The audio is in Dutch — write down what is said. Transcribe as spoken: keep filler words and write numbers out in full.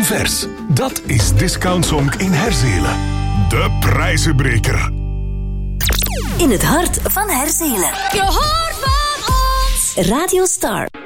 vers. Dat is Discount Zonk in Herzelen. De prijzenbreker. In het hart van Herzelen. Je hoort van ons. Radio Star.